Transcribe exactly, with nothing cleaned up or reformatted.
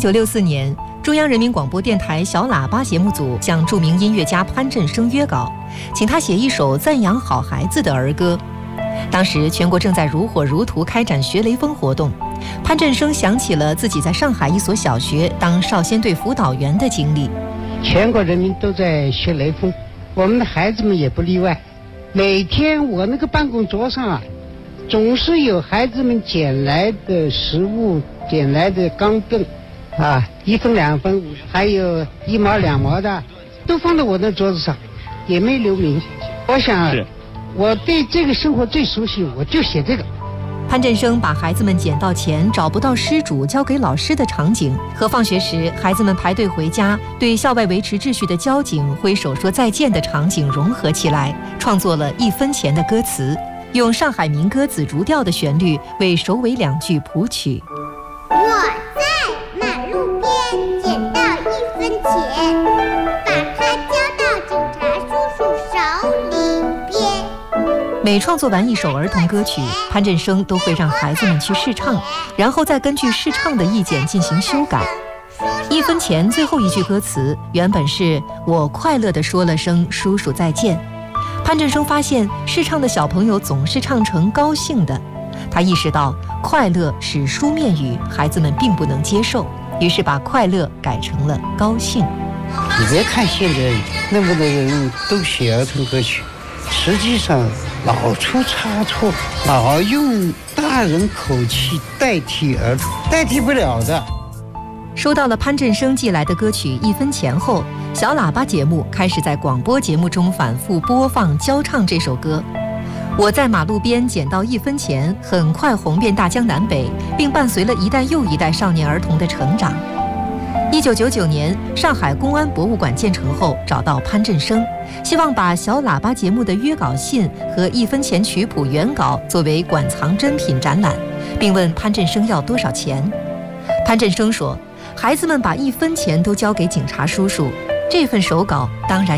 九六四年，中央人民广播电台小喇叭节目组向著名音乐家潘振声约稿，请他写一首赞扬好孩子的儿歌。当时全国正在如火如荼开展学雷锋活动，潘振声想起了自己在上海一所小学当少先队辅导员的经历。 全国人民都在学雷锋，我们的孩子们也不例外。每天我那个办公桌上啊，总是有孩子们捡来的食物，捡来的钢镚啊，一分两分，还有一毛两毛的，都放在我的桌子上，也没留名。我想我对这个生活最熟悉，我就写这个。 潘振声把孩子们捡到钱找不到失主交给老师的场景，和放学时孩子们排队回家对校外维持秩序的交警挥手说再见的场景融合起来，创作了一分钱的歌词，用上海民歌紫竹调的旋律为首尾两句谱曲。 我在马路边捡到一分钱，把它交到警察叔叔手里边。 每创作完一首儿童歌曲，潘振声都会让孩子们去试唱，然后再根据试唱的意见进行修改。一分钱最后一句歌词原本是我快乐地说了声叔叔再见，潘振声发现试唱的小朋友总是唱成高兴的，他意识到快乐是书面语，孩子们并不能接受，于是把快乐改成了高兴。 你别看现在那么多人都写儿童歌曲，实际上老出差错，老用大人口气代替儿童，代替不了的。 收到了潘振声寄来的歌曲一分钱后，小喇叭节目开始在广播节目中反复播放教唱这首歌。我在马路边捡到一分钱很快红遍大江南北，并伴随了一代又一代少年儿童的成长。一九九九年，上海公安博物馆建成后，找到潘振声，希望把小喇叭节目的约稿信和一分钱曲谱原稿作为馆藏珍品展览，并问潘振声要多少钱。潘振声说，孩子们把一分钱都交给警察叔叔，这份手稿当然